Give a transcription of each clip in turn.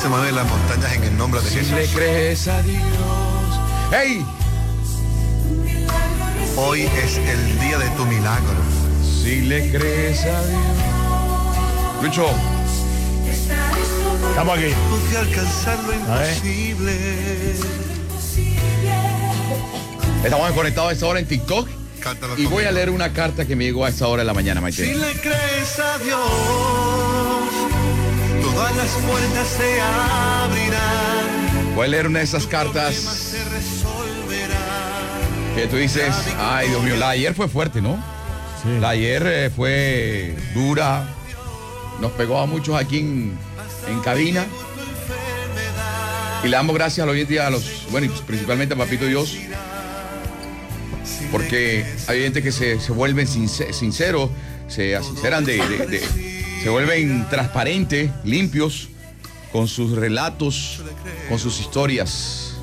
se mueven las montañas en el nombre de Jesús. Si le crees a Dios. ¡Hey! Hoy es el día de tu milagro. Si le crees a Dios. Lucho. Estamos aquí. Pude alcanzar lo imposible. Estamos conectados a esta hora en TikTok. Cántalo Y voy conmigo. a leer una carta que me llegó a esta hora de la mañana, Maite. Si le crees a Dios, todas las puertas se abrirán. Voy a leer una de esas Problemas cartas se resolverán. que tú dices, ay Dios mío, la de ayer fue fuerte, ¿no? Sí. La de ayer fue dura, nos pegó a muchos aquí en cabina. Y le damos gracias a los oyentes y a los, bueno, y principalmente a Papito Dios, porque hay gente que se vuelven sinceros, se sinceran se vuelven transparentes, limpios, con sus relatos, con sus historias.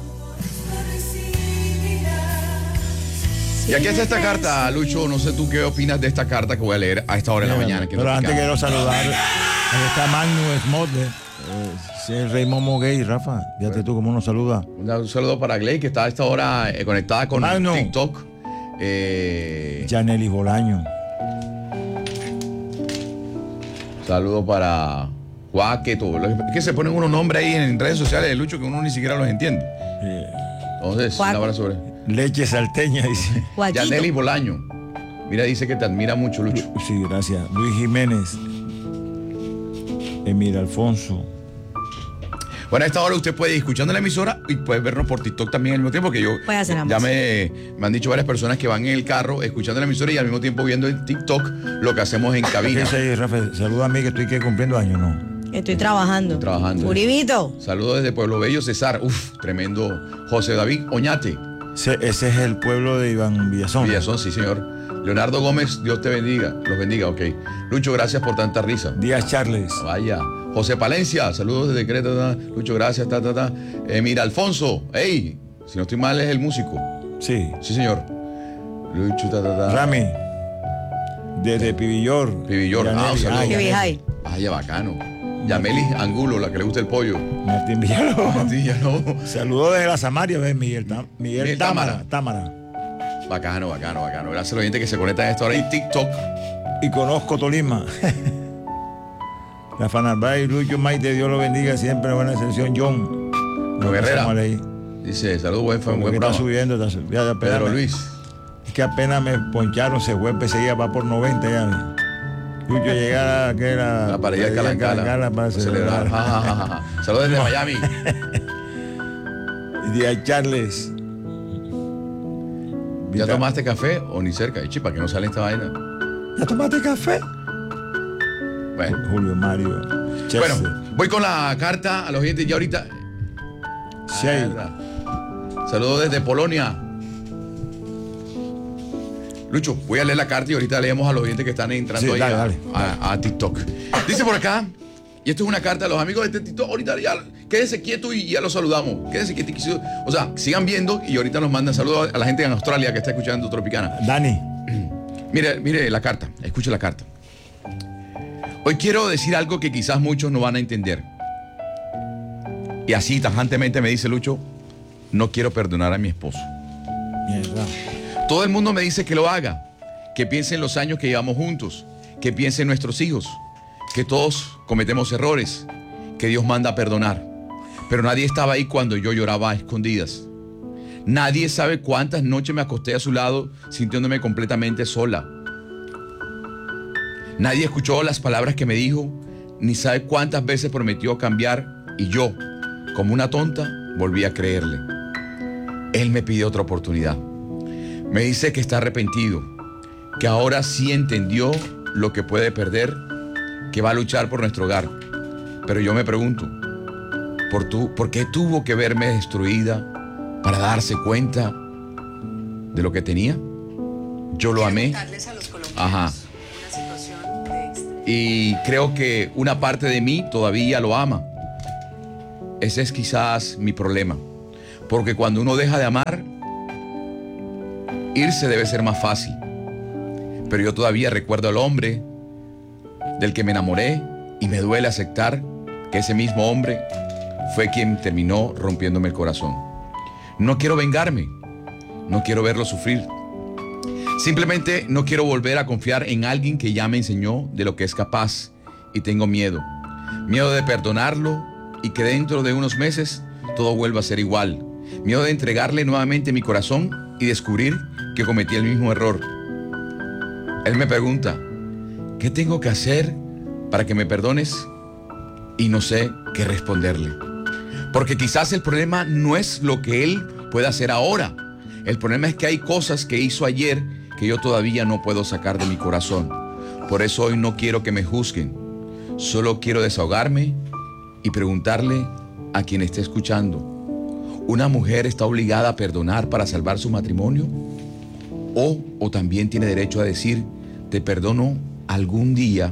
Y aquí está esta carta, Lucho, no sé tú qué opinas de esta carta que voy a leer a esta hora de la mañana. Que Pero nos antes pica. quiero saludar. Ahí está Magnus Smotler. Es Raymond Moguey, Rafa. Fíjate tú cómo nos saluda. Un saludo para Gley, que está a esta hora conectada con Magno. TikTok. Janely Bolaño. Saludo para Juaqueto. Es que se ponen unos nombres ahí en redes sociales de Lucho que uno ni siquiera los entiende. Entonces, Juaco. un abrazo sobre. Leche salteña, dice. Joaquito. Yaneli Bolaño. Mira, dice que te admira mucho, Lucho. Sí, gracias. Luis Jiménez. Emir Alfonso. Bueno, a esta hora usted puede ir escuchando la emisora y puede vernos por TikTok también al mismo tiempo, que yo Puede hacer ya ambos. me han dicho varias personas que van en el carro escuchando la emisora y al mismo tiempo viendo en TikTok lo que hacemos en ¿Qué cabina. dice ahí, Rafa? Saluda a mí que estoy que cumpliendo años, ¿no? Estoy trabajando. Trabajando. Uribito. Saludos desde Pueblo Bello, César. Uf, tremendo. José David Oñate. Ese es el pueblo de Iván Villazón. Villazón, sí, señor. Leonardo Gómez, Dios te bendiga. Los bendiga, ok. Lucho, gracias por tanta risa. Díaz Charles. Vaya. José Palencia, saludos desde Creta. Lucho, gracias. Mira, Alfonso, hey, si no estoy mal, es el músico. Sí. Sí, señor. Lucho, Rami. Desde Pibillor. Pibillor. Yaneli. Un saludo. Pibijay. Vaya, bacano. Yameli Angulo, la que le gusta el pollo. Martín Villalobos. Sí, ya no. Saludos desde la Samaria, ¿ves? Miguel Miguel Támara. Bacano. Gracias a la gente que se conecta a esta hora en TikTok. Y conozco Tolima. Rafa Narváez y Lucho Maite, Dios lo bendiga siempre. Buena sesión, John. No, Herrera. Estamos ahí. Dice, saludos, buen Como que programa. está subiendo. Ya, Pedro Luis. Es que apenas me poncharon, se fue, seguía, va por 90 ya. Lucho llegara, que era... La pared de Calancala. para celebrar. Ja, ja, ja, ja. Saludos desde Miami. Y Díaz Charles. ¿Ya tomaste café o ni cerca? Y chipa, que no sale esta vaina. ¿Ya tomaste café? Bueno. Julio Mario. Chelsea. Bueno, voy con la carta a los oyentes ya ahorita. Shea. Verdad. Saludos desde Polonia. Lucho, voy a leer la carta y ahorita leemos a los oyentes que están entrando Sí, ahí dale. a TikTok. Dice por acá, y esto es una carta a los amigos de TikTok. Ahorita ya, quédense quietos y ya los saludamos. Quédense quietos. O sea, sigan viendo y ahorita nos mandan saludos a la gente en Australia que está escuchando Tropicana. Dani. Mire la carta, escuche la carta. Hoy quiero decir algo que quizás muchos no van a entender. Y así tajantemente me dice Lucho, no quiero perdonar a mi esposo. Mierda. Todo el mundo me dice que lo haga, que piense en los años que llevamos juntos, que piense en nuestros hijos, que todos cometemos errores, que Dios manda a perdonar. Pero nadie estaba ahí cuando yo lloraba a escondidas. Nadie sabe cuántas noches me acosté a su lado sintiéndome completamente sola. Nadie escuchó las palabras que me dijo, ni sabe cuántas veces prometió cambiar y yo, como una tonta, volví a creerle. Él me pidió otra oportunidad. Me dice que está arrepentido, que ahora sí entendió lo que puede perder, que va a luchar por nuestro hogar. Pero yo me pregunto, ¿por qué tuvo que verme destruida para darse cuenta de lo que tenía? Yo lo amé. Ajá. Y creo que una parte de mí todavía lo ama. Ese es quizás mi problema. Porque cuando uno deja de amar, irse debe ser más fácil. Pero yo todavía recuerdo al hombre del que me enamoré y me duele aceptar que ese mismo hombre fue quien terminó rompiéndome el corazón. No quiero vengarme, no quiero verlo sufrir. Simplemente no quiero volver a confiar en alguien que ya me enseñó de lo que es capaz y tengo miedo. Miedo de perdonarlo y que dentro de unos meses todo vuelva a ser igual. Miedo de entregarle nuevamente mi corazón y descubrir que cometí el mismo error. Él me pregunta, ¿qué tengo que hacer para que me perdones? Y no sé qué responderle. Porque quizás el problema no es lo que él puede hacer ahora. El problema es que hay cosas que hizo ayer que yo todavía no puedo sacar de mi corazón. Por eso hoy no quiero que me juzguen. Solo quiero desahogarme y preguntarle a quien esté escuchando, ¿una mujer está obligada a perdonar para salvar su matrimonio? ¿O también tiene derecho a decir, te perdono algún día,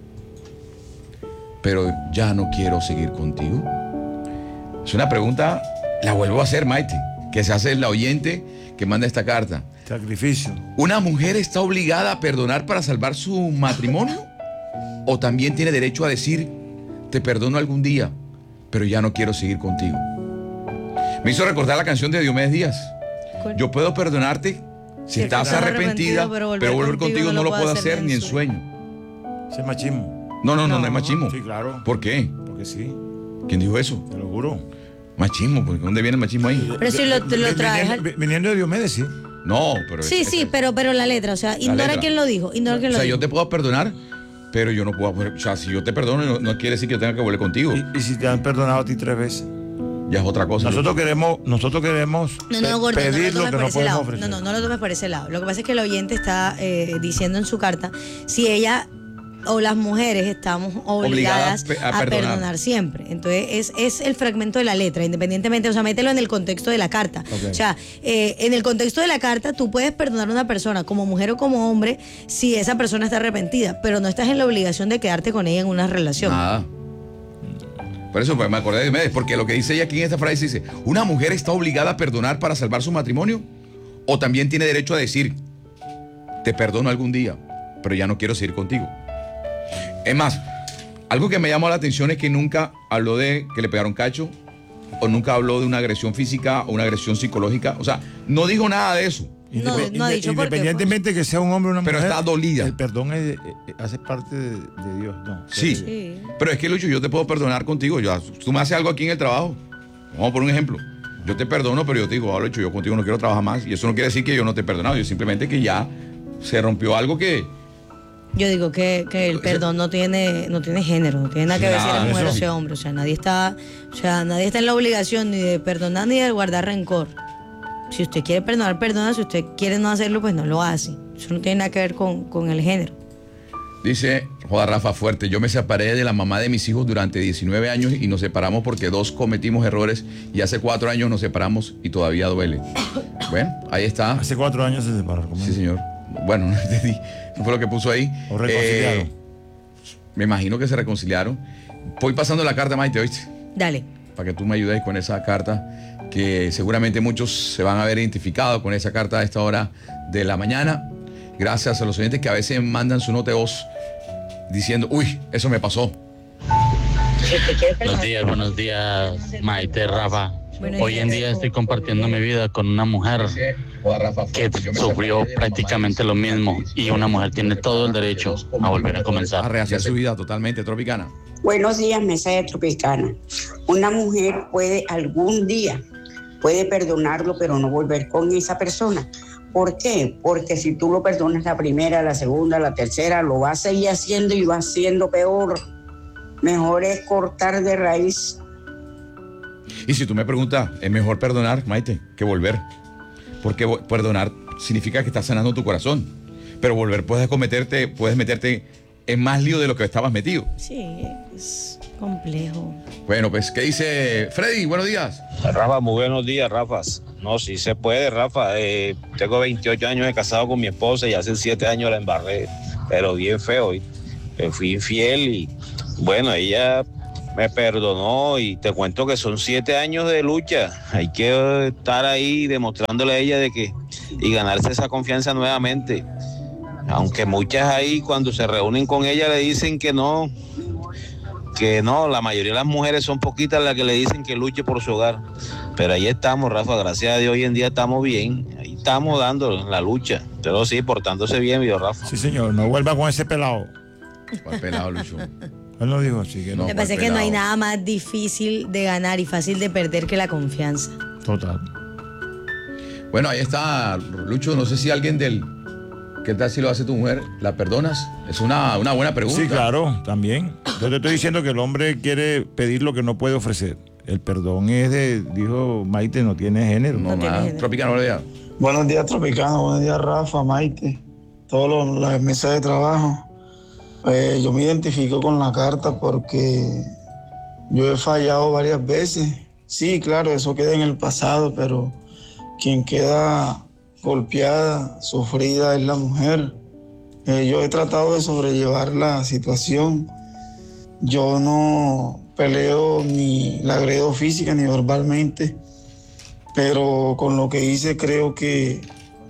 pero ya no quiero seguir contigo? Es una pregunta, la vuelvo a hacer, Maite, que se hace la oyente que manda esta carta. Sacrificio. ¿Una mujer está obligada a perdonar para salvar su matrimonio? ¿O también tiene derecho a decir, te perdono algún día, pero ya no quiero seguir contigo? Me hizo recordar la canción de Diomedes Díaz. Yo puedo perdonarte si estás arrepentida, pero volver contigo no lo puedo hacer ni en sueño. Ese es machismo. No es machismo. Sí, claro. ¿Por qué? Porque sí. ¿Quién dijo eso? Te lo juro. Machismo, ¿de dónde viene el machismo ahí? Pero si lo traes. Viniendo de Diomedes, sí. No, pero... Sí, pero la letra, o sea, ignora letra. quién lo dijo. O sea, yo te puedo perdonar, pero yo no puedo... O sea, si yo te perdono, no quiere decir que yo tenga que volver contigo. ¿Y si te han perdonado a ti 3 veces? Ya es otra cosa. Nosotros queremos Gordo, pedir no lo que no podemos ofrecer. No lo tomes por ese lado. Lo que pasa es que el oyente está diciendo en su carta si ella o las mujeres estamos obligadas a perdonar siempre. Entonces es el fragmento de la letra, independientemente, o sea, mételo en el contexto de la carta. Okay. O sea, en el contexto de la carta tú puedes perdonar a una persona como mujer o como hombre si esa persona está arrepentida, pero no estás en la obligación de quedarte con ella en una relación. Nada. Por eso me acordé de Diomedes, porque lo que dice ella aquí en esta frase dice, ¿una mujer está obligada a perdonar para salvar su matrimonio? ¿O también tiene derecho a decir, te perdono algún día, pero ya no quiero seguir contigo? Es más, algo que me llamó la atención es que nunca habló de que le pegaron cacho, o nunca habló de una agresión física o una agresión psicológica. O sea, no dijo nada de eso. No ha dicho por qué, independientemente que sea un hombre o una mujer. Pero está dolida. El perdón hace parte de Dios. No. Sí. Pero es que, Lucho, yo te puedo perdonar contigo. Tú me haces algo aquí en el trabajo. Vamos por un ejemplo. Yo te perdono, pero yo te digo, Lucho, yo contigo no quiero trabajar más. Y eso no quiere decir que yo no te he perdonado. Yo simplemente que ya se rompió algo que... Yo digo que el perdón no tiene género, no tiene nada que ver si eres mujer o sea hombre. O sea, nadie está en la obligación ni de perdonar ni de guardar rencor. Si usted quiere perdonar, perdona. Si usted quiere no hacerlo, pues no lo hace. Eso no tiene nada que ver con el género. Dice, joda Rafa Fuerte, yo me separé de la mamá de mis hijos durante 19 años y nos separamos porque 2 cometimos errores y hace 4 años nos separamos y todavía duele. Bueno, ahí está. Hace 4 años se separaron. Sí, señor. Bueno, no entendí. ¿No fue lo que puso ahí? ¿O reconciliaron? Me imagino que se reconciliaron. Voy pasando la carta, Maite, ¿oíste? Dale. Para que tú me ayudes con esa carta, que seguramente muchos se van a ver identificados con esa carta a esta hora de la mañana. Gracias a los oyentes que a veces mandan su nota de voz diciendo, uy, eso me pasó. Buenos días, Maite, Rafa. Hoy en día estoy compartiendo mi vida con una mujer que sufrió prácticamente lo mismo y una mujer tiene todo el derecho a volver a comenzar. A rehacer su vida totalmente tropicana. Buenos días, mesa de Tropicana. Una mujer algún día puede perdonarlo, pero no volver con esa persona. ¿Por qué? Porque si tú lo perdonas la primera, la segunda, la tercera, lo vas a seguir haciendo y va siendo peor. Mejor es cortar de raíz. Y si tú me preguntas, ¿es mejor perdonar, Maite, que volver? Porque perdonar significa que estás sanando tu corazón. Pero volver puedes meterte en más lío de lo que estabas metido. Sí, es complejo. Bueno, pues, ¿qué dice Freddy? Buenos días. Rafa, muy buenos días, Rafa. No, sí se puede, Rafa. Tengo 28 años de casado con mi esposa y hace 7 años la embarré, pero bien feo. Fui infiel y, bueno, ella me perdonó y te cuento que son 7 años de lucha. Hay que estar ahí demostrándole a ella y ganarse esa confianza nuevamente. Aunque muchas ahí cuando se reúnen con ella le dicen que no que no, la mayoría de las mujeres son poquitas las que le dicen que luche por su hogar. Pero ahí estamos, Rafa, gracias a Dios hoy en día estamos bien, ahí estamos dando la lucha, pero sí, portándose bien, viejo Rafa. Sí, señor, no vuelva con ese pelado. ¿Cuál pelado, Lucho? Él no dijo así que no. Lo que pasa es que no hay nada más difícil de ganar y fácil de perder que la confianza. Total. Bueno, ahí está, Lucho, no sé si alguien ¿qué tal si lo hace tu mujer? ¿La perdonas? Es una buena pregunta. Sí, claro, también. Yo te estoy diciendo que el hombre quiere pedir lo que no puede ofrecer. El perdón dijo Maite, no tiene género. No, tiene nada. género. Tropicano, buenos días. Buenos días, Tropicano. Buenos días, Rafa, Maite. Todas las mesas de trabajo. Yo me identifico con la carta porque yo he fallado varias veces. Sí, claro, eso queda en el pasado, pero quien queda golpeada, sufrida es la mujer. Yo he tratado de sobrellevar la situación. Yo no peleo ni la agredo física ni verbalmente, pero con lo que hice creo que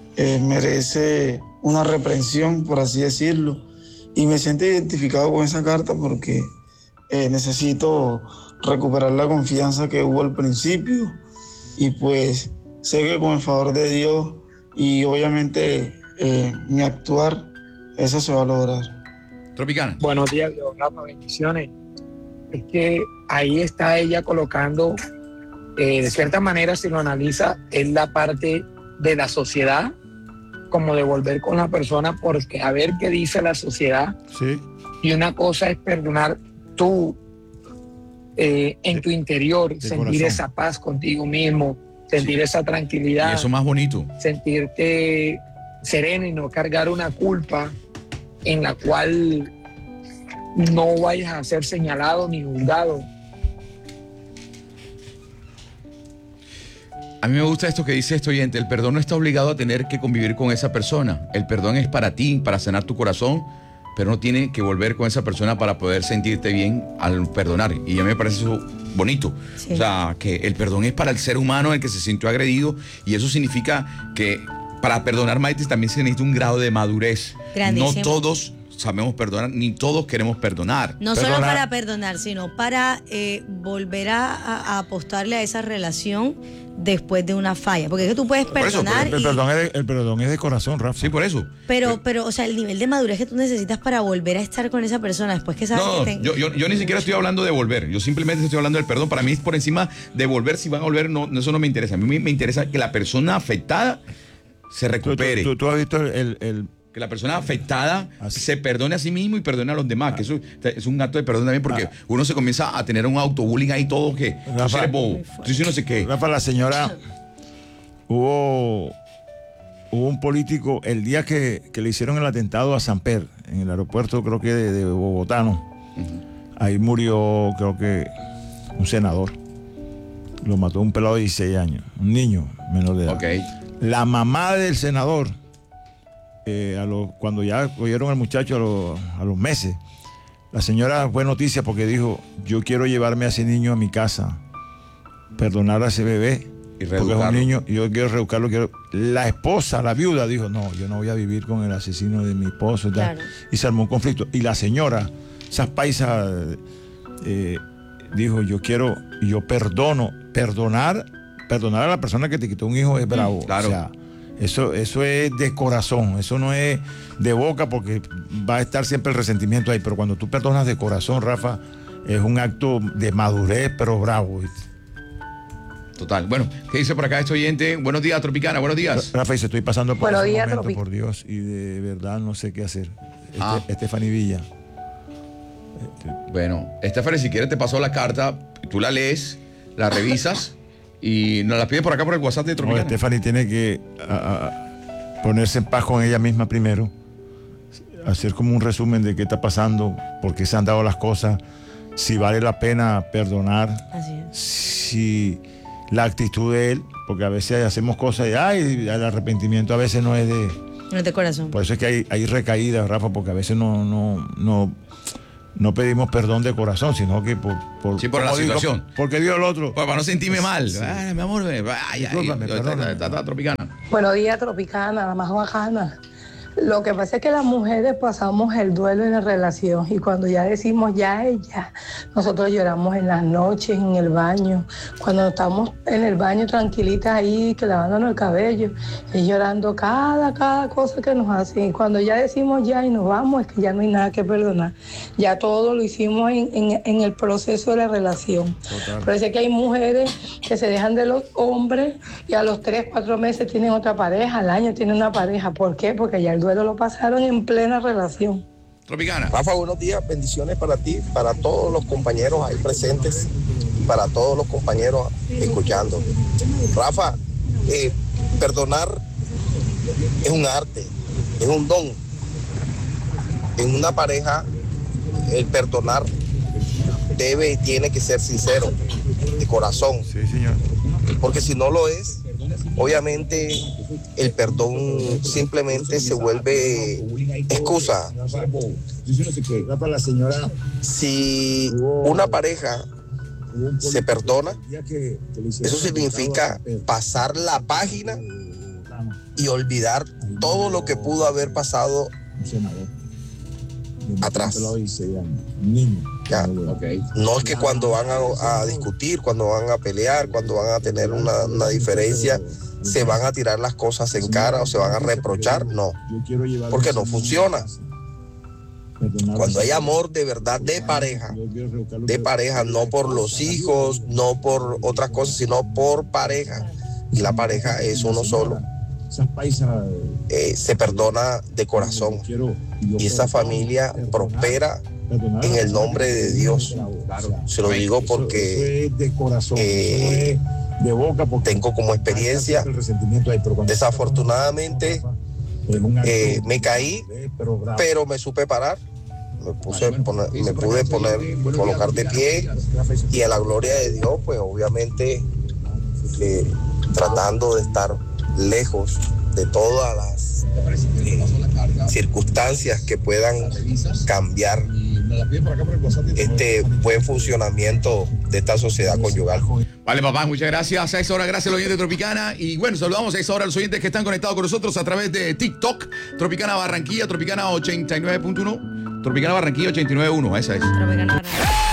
merece una reprensión, por así decirlo, y me siento identificado con esa carta porque necesito recuperar la confianza que hubo al principio y pues sé que con el favor de Dios y obviamente mi actuar, eso se va a lograr. Tropicana. Buenos días, Rafa, bendiciones. Es que ahí está ella colocando, de cierta manera, si lo analiza, es la parte de la sociedad, como de volver con la persona, porque a ver qué dice la sociedad. Sí. Y una cosa es perdonar tú en tu interior, sentir corazón. esa paz contigo mismo, sentir esa tranquilidad. Y eso más bonito. Sentirte sereno y no cargar una culpa en la cual no vayas a ser señalado ni juzgado. A mí me gusta esto que dice este oyente, el perdón no está obligado a tener que convivir con esa persona. El perdón es para ti, para sanar tu corazón, pero no tiene que volver con esa persona para poder sentirte bien al perdonar. Y a mí me parece eso bonito. Sí. O sea, que el perdón es para el ser humano, el que se sintió agredido, y eso significa que para perdonar, Maite, también se necesita un grado de madurez. Grandísimo. No todos sabemos perdonar, ni todos queremos perdonar. No solo para perdonar, sino para volver a apostarle a esa relación después de una falla. Porque es que tú puedes perdonar. El perdón es de corazón, Rafa. Sí, por eso. Pero, o sea, el nivel de madurez que tú necesitas para volver a estar con esa persona después que sabes No, que yo ni siquiera estoy hablando de volver. Yo simplemente estoy hablando del perdón. Para mí es por encima de volver. Si van a volver, no, eso no me interesa. A mí me interesa que la persona afectada se recupere. Tú has visto que la persona afectada se perdone a sí mismo y perdone a los demás, que eso es un acto de perdón también, porque uno se comienza a tener un autobullying ahí todo, que tú eres bobo, tú sí no sé qué. Rafa, la señora, hubo un político, el día que le hicieron el atentado a Samper, en el aeropuerto creo que de Bogotá, ¿no? Ahí murió, creo que, un senador. Lo mató un pelado de 16 años, un niño menor de edad. Okay. La mamá del senador, cuando ya cogieron al muchacho a los meses, la señora fue noticia porque dijo, yo quiero llevarme a ese niño a mi casa, perdonar a ese bebé, y porque es un niño, y yo quiero reeducarlo. La esposa, la viuda, dijo, no, yo no voy a vivir con el asesino de mi esposo y tal. Claro. Y se armó un conflicto. Y la señora, esas paisas, dijo, yo perdonar a la persona que te quitó un hijo es bravo. Claro. O sea, eso es de corazón, eso no es de boca porque va a estar siempre el resentimiento ahí, pero cuando tú perdonas de corazón, Rafa, es un acto de madurez, pero bravo. ¿Viste? Total. Bueno, ¿qué dice por acá este oyente? Buenos días, Tropicana, buenos días. Rafa, dice, estoy pasando por Buenos ese días, momento, Tropi. por Dios, y de verdad no sé qué hacer. Estefany Villa. Bueno, Estefany, si quieres te paso la carta, tú la lees, la revisas y nos la pides por acá por el WhatsApp de Tropicana. Estefany tiene que ponerse en paz con ella misma primero, hacer como un resumen de qué está pasando, por qué se han dado las cosas, si vale la pena perdonar, Así es. si la actitud de él, porque a veces hacemos cosas y el arrepentimiento a veces no es de... No es de corazón. Por eso es que hay recaídas, Rafa, porque a veces no pedimos perdón de corazón, sino que por la situación. Porque dio el otro. Para no sentirme mal. Sí. Mi amor, Discúlpame, perdóname. está Tropicana. Buenos días, Tropicana, la más bacana. Lo que pasa es que las mujeres pasamos el duelo en la relación y cuando ya decimos ya es ya, nosotros lloramos en las noches, en el baño, cuando estamos en el baño tranquilitas ahí, que lavándonos el cabello y llorando cada cosa que nos hacen. Y cuando ya decimos ya y nos vamos, es que ya no hay nada que perdonar. Ya todo lo hicimos en el proceso de la relación. Total. Parece que hay mujeres que se dejan de los hombres y a los 3, 4 meses tienen otra pareja, al año tienen una pareja. ¿Por qué? Porque ya el duelo lo pasaron en plena relación. Tropicana. Rafa, buenos días, bendiciones para ti, para todos los compañeros ahí presentes y para todos los compañeros escuchando. Rafa, perdonar es un arte, es un don. En una pareja, el perdonar debe y tiene que ser sincero, de corazón. Sí, señor. Porque si no lo es, obviamente el perdón simplemente se vuelve excusa. Si una pareja se perdona, eso significa pasar la página y olvidar todo lo que pudo haber pasado atrás. Ya. No es que cuando van a discutir, cuando van a pelear, cuando van a tener una diferencia, se van a tirar las cosas en cara o se van a reprochar, no, porque no funciona. Cuando hay amor de verdad de pareja, no por los hijos, no por otras cosas, sino por pareja, y la pareja es uno solo, se perdona de corazón y esa familia prospera en el nombre de Dios. Se lo digo porque tengo como experiencia. Desafortunadamente me caí, pero me supe parar. Me pude colocar de pie y a la gloria de Dios, pues obviamente tratando de estar lejos de todas las circunstancias que puedan cambiar este buen funcionamiento de esta sociedad conyugal. Vale, papá, muchas gracias. A esa hora, gracias a los oyentes de Tropicana. Y bueno, saludamos a esa hora a los oyentes que están conectados con nosotros a través de TikTok. Tropicana Barranquilla, Tropicana 89.1. Tropicana Barranquilla 89.1, esa es. Tropicana Barranquilla.